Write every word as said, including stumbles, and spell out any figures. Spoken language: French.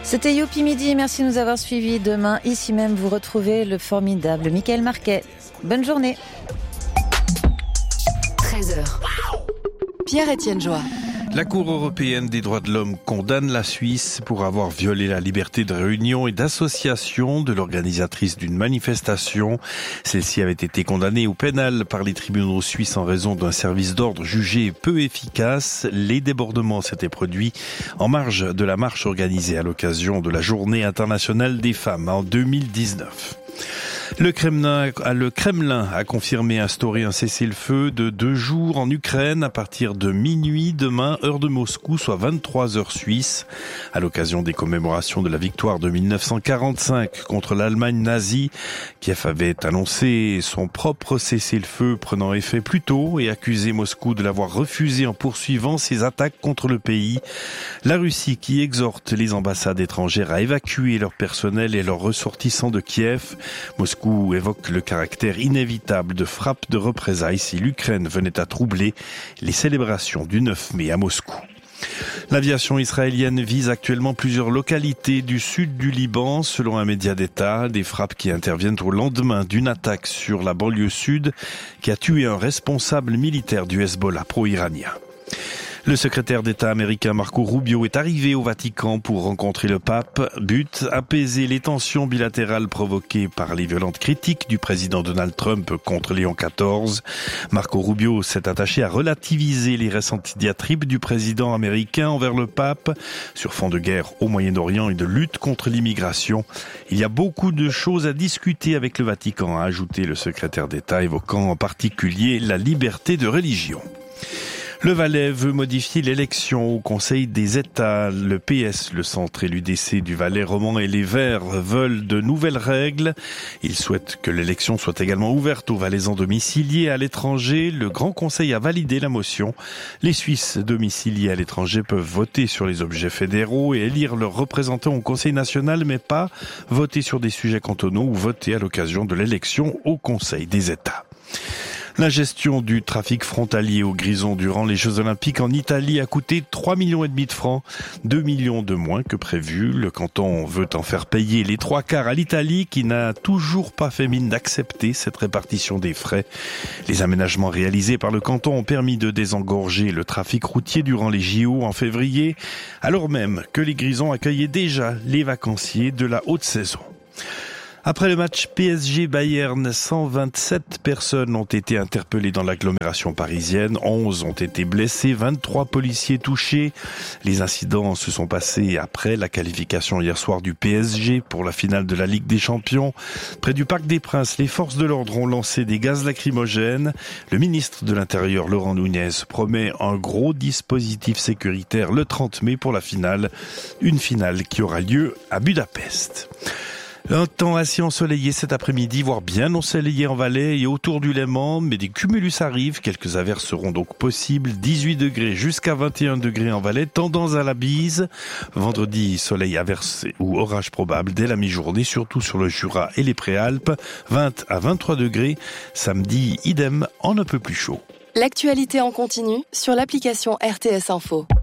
C'était Youpi Midi, merci de nous avoir suivis. Demain, ici même, vous retrouvez le formidable Mickaël Marquet. Bonne journée. treize heures. Pierre-Étienne Joie. La Cour européenne des droits de l'homme condamne la Suisse pour avoir violé la liberté de réunion et d'association de l'organisatrice d'une manifestation. Celle-ci avait été condamnée au pénal par les tribunaux suisses en raison d'un service d'ordre jugé peu efficace. Les débordements s'étaient produits en marge de la marche organisée à l'occasion de la Journée internationale des femmes en deux mille dix-neuf. Le Kremlin, le Kremlin a confirmé instaurer un cessez-le-feu de deux jours en Ukraine à partir de minuit demain, heure de Moscou, soit vingt-trois heures suisses, à l'occasion des commémorations de la victoire de mille neuf cent quarante-cinq contre l'Allemagne nazie. Kiev avait annoncé son propre cessez-le-feu prenant effet plus tôt et accusé Moscou de l'avoir refusé en poursuivant ses attaques contre le pays. La Russie qui exhorte les ambassades étrangères à évacuer leur personnel et leurs ressortissants de Kiev. Moscou évoque le caractère inévitable de frappes de représailles si l'Ukraine venait à troubler les célébrations du neuf mai à Moscou. L'aviation israélienne vise actuellement plusieurs localités du sud du Liban, selon un média d'État. Des frappes qui interviennent au lendemain d'une attaque sur la banlieue sud qui a tué un responsable militaire du Hezbollah pro-iranien. Le secrétaire d'État américain Marco Rubio est arrivé au Vatican pour rencontrer le pape. But, apaiser les tensions bilatérales provoquées par les violentes critiques du président Donald Trump contre Léon quatorze. Marco Rubio s'est attaché à relativiser les récentes diatribes du président américain envers le pape sur fond de guerre au Moyen-Orient et de lutte contre l'immigration. Il y a beaucoup de choses à discuter avec le Vatican, a ajouté le secrétaire d'État, évoquant en particulier la liberté de religion. Le Valais veut modifier l'élection au Conseil des États. Le P S, le centre élu D C du Valais roman et les Verts veulent de nouvelles règles. Ils souhaitent que l'élection soit également ouverte aux Valaisans domiciliés à l'étranger. Le Grand Conseil a validé la motion. Les Suisses domiciliés à l'étranger peuvent voter sur les objets fédéraux et élire leurs représentants au Conseil national, mais pas voter sur des sujets cantonaux ou voter à l'occasion de l'élection au Conseil des États. La gestion du trafic frontalier au Grison durant les Jeux Olympiques en Italie a coûté trois millions et demi de francs, deux millions de moins que prévu. Le canton veut en faire payer les trois quarts à l'Italie qui n'a toujours pas fait mine d'accepter cette répartition des frais. Les aménagements réalisés par le canton ont permis de désengorger le trafic routier durant les J O en février, alors même que les Grisons accueillaient déjà les vacanciers de la haute saison. Après le match P S G-Bayern, cent vingt-sept personnes ont été interpellées dans l'agglomération parisienne. onze ont été blessés, vingt-trois policiers touchés. Les incidents se sont passés après la qualification hier soir du P S G pour la finale de la Ligue des Champions. Près du Parc des Princes, les forces de l'ordre ont lancé des gaz lacrymogènes. Le ministre de l'Intérieur, Laurent Nunez, promet un gros dispositif sécuritaire le trente mai pour la finale. Une finale qui aura lieu à Budapest. Un temps assez ensoleillé cet après-midi, voire bien ensoleillé en Valais et autour du Léman, mais des cumulus arrivent. Quelques averses seront donc possibles. dix-huit degrés jusqu'à vingt et un degrés en Valais, tendance à la bise. Vendredi, soleil averse ou orage probable dès la mi-journée, surtout sur le Jura et les Préalpes. vingt à vingt-trois degrés. Samedi, idem, en un peu plus chaud. L'actualité en continu sur l'application R T S Info.